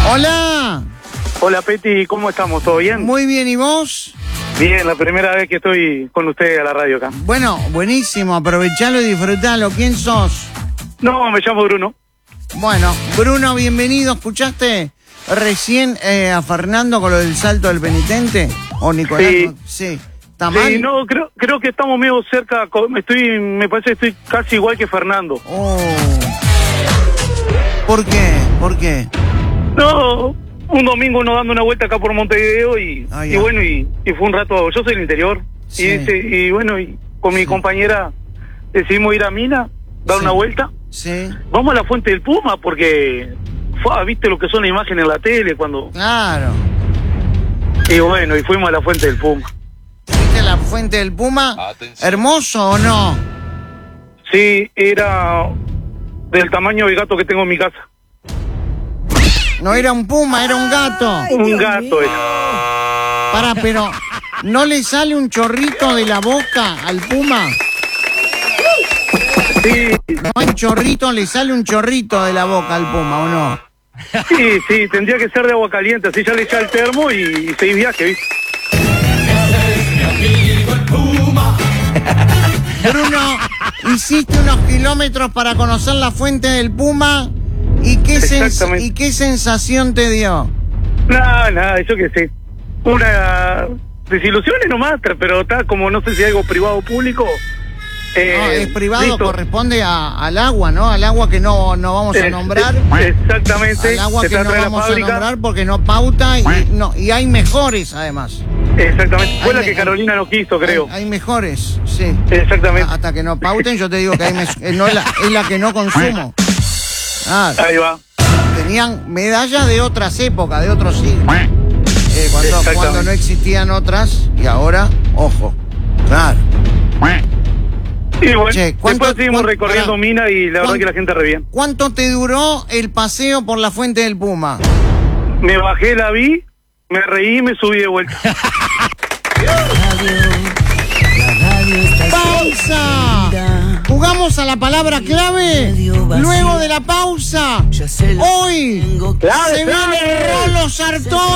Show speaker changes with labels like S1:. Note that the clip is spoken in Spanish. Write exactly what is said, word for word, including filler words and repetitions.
S1: Hola.
S2: Hola, Peti, ¿cómo estamos? ¿Todo bien?
S1: Muy bien, ¿y vos?
S2: Bien, la primera vez que estoy con ustedes a la radio acá.
S1: Bueno, buenísimo, aprovechalo y disfrutalo. ¿Quién sos?
S2: No, me llamo Bruno.
S1: Bueno, Bruno, bienvenido. ¿Escuchaste recién eh, a Fernando con lo del salto del penitente? ¿O Nicolás?
S2: Sí.
S1: No, sí. ¿Está mal?
S2: Sí, no, creo, creo que estamos medio cerca. Estoy, me parece que estoy casi igual que Fernando.
S1: Oh. ¿Por qué? ¿Por qué?
S2: No, un domingo uno dando una vuelta acá por Montevideo y,
S1: Ah,
S2: y
S1: ya.
S2: bueno, y, y fue un rato. Yo soy del interior.
S1: Sí.
S2: Y, ese- y bueno, y con mi
S1: Sí.
S2: compañera decidimos ir a Mina, dar
S1: Sí.
S2: una vuelta.
S1: Sí,
S2: Vamos a la Fuente del Puma porque, fue, viste lo que son las imágenes en la tele cuando.
S1: claro.
S2: Y bueno, y fuimos a la Fuente del Puma.
S1: ¿Viste la fuente del Puma?
S3: Atención.
S1: ¿Hermoso o no?
S2: Sí, era del tamaño del gato que tengo en mi casa.
S1: No era un puma, era un gato.
S2: Un gato era.
S1: Pará, pero ¿no le sale un chorrito de la boca al puma?
S2: Sí,
S1: No hay chorrito, le sale un chorrito de la boca al puma, ¿o no?
S2: sí, sí, tendría que ser de agua caliente, así ya le echa el termo y, y seis viaje, ¿viste?
S1: Bruno, hiciste unos kilómetros para conocer la fuente del puma y qué, sens-
S2: Exactamente.
S1: y qué sensación te dio.
S2: Nada, nada, yo qué sé. Una desilusiones nomás, pero está como no sé si algo privado o público. Eh,
S1: No, es privado,
S2: listo.
S1: corresponde a- al agua, ¿no? Al agua que no, no vamos a
S2: Eh,
S1: nombrar.
S2: eh, Exactamente.
S1: Al agua
S2: se
S1: que no
S2: trata de la
S1: vamos a
S2: fábrica.
S1: nombrar porque no pauta y, no, y hay mejores además.
S2: Exactamente. Fue
S1: Hay
S2: la
S1: me-
S2: que Carolina no quiso, creo.
S1: Hay, hay mejores, sí.
S2: Exactamente.
S1: Hasta que no pauten, yo te digo que hay mes- eh, no es, la, es la que no consumo. Ah,
S2: Ahí va.
S1: tenían medallas de otras épocas, de otros siglos. Eh, cuando,
S2: Exactamente.
S1: cuando no existían otras y ahora, ojo. Claro.
S2: Y bueno,
S1: Che, ¿cuánto-
S2: después seguimos
S1: cuánto-
S2: recorriendo
S1: pará.
S2: Mina y la verdad
S1: ¿Cuánto-
S2: que la gente re bien.
S1: ¿Cuánto te duró el paseo por la fuente del Puma?
S2: Me bajé, la vi, me reí y me subí de vuelta.
S1: ¡Pausa! ¿Jugamos a la palabra clave? Luego de la pausa, hoy
S2: Clave,
S1: se
S2: clave.
S1: viene Rolo Sartori.